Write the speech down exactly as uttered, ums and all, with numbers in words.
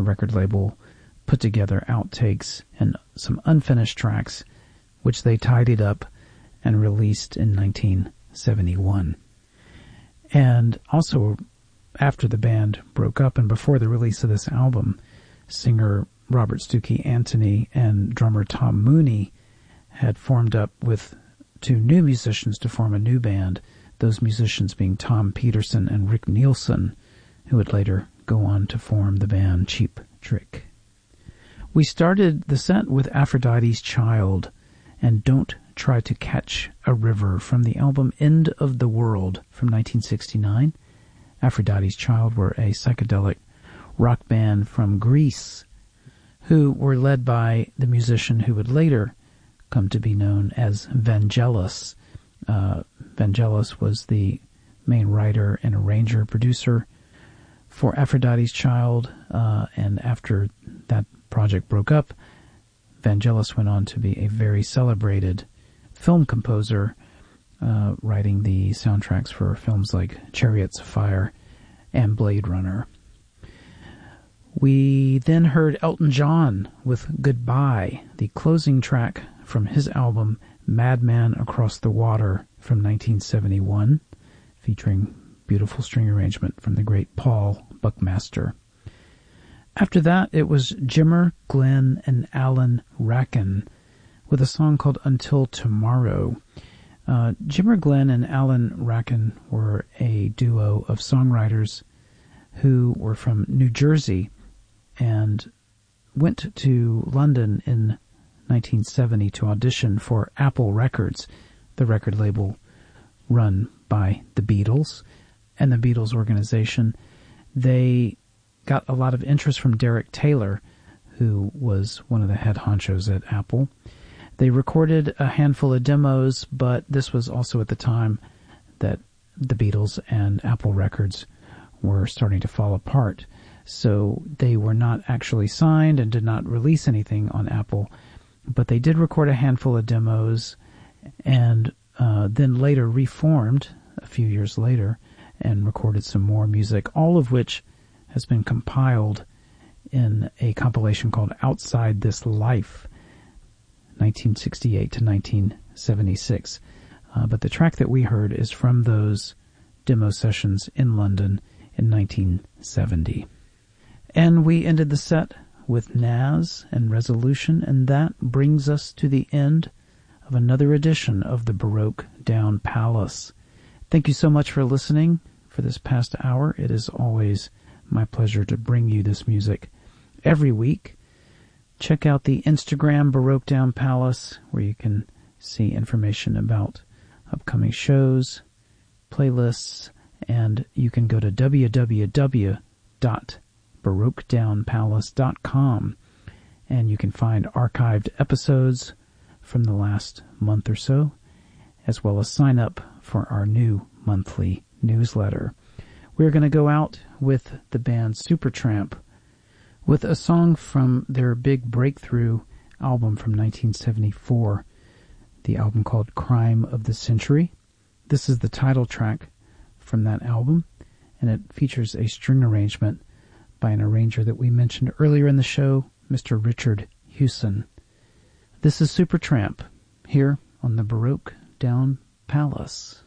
record label put together outtakes and some unfinished tracks, which they tidied up and released in nineteen seventy-one. And also, after the band broke up and before the release of this album, singer Robert Stuckey Anthony and drummer Tom Mooney had formed up with two new musicians to form a new band, those musicians being Tom Peterson and Rick Nielsen, who would later go on to form the band Cheap Trick. We started the set with Aphrodite's Child and Don't Try to Catch a River from the album End of the World from nineteen sixty-nine. Aphrodite's Child were a psychedelic rock band from Greece who were led by the musician who would later come to be known as Vangelis. Uh, Vangelis was the main writer and arranger, producer for Aphrodite's Child, uh, and after that project broke up, Vangelis went on to be a very celebrated film composer, uh, writing the soundtracks for films like Chariots of Fire and Blade Runner. We then heard Elton John with Goodbye, the closing track from his album Madman Across the Water from nineteen seventy-one, featuring beautiful string arrangement from the great Paul Buckmaster. After that, it was Jimmer, Glenn, and Alan Racken with a song called Until Tomorrow. Uh, Jimmer, Glenn, and Alan Racken were a duo of songwriters who were from New Jersey and went to London in nineteen seventy to audition for Apple Records, the record label run by the Beatles and the Beatles organization. They got a lot of interest from Derek Taylor, who was one of the head honchos at Apple. They recorded a handful of demos, but this was also at the time that the Beatles and Apple Records were starting to fall apart. So they were not actually signed and did not release anything on Apple, but they did record a handful of demos and uh, then later reformed a few years later and recorded some more music, all of which has been compiled in a compilation called Outside This Life, nineteen sixty-eight to nineteen seventy-six. Uh, but the track that we heard is from those demo sessions in London in nineteen seventy. And we ended the set with Nas and Resolution, and that brings us to the end of another edition of the Baroque Down Palace. Thank you so much for listening for this past hour. It is always my pleasure to bring you this music every week. Check out the Instagram Baroque Down Palace, where you can see information about upcoming shows, playlists, and you can go to w w w dot baroque down palace dot com and you can find archived episodes from the last month or so, as well as sign up for our new monthly newsletter. We're going to go out with the band Supertramp with a song from their big breakthrough album from nineteen seventy-four, the album called Crime of the Century. This is the title track from that album, and it features a string arrangement by an arranger that we mentioned earlier in the show, Mister Richard Hewson. This is Supertramp, here on the Baroque Down Palace.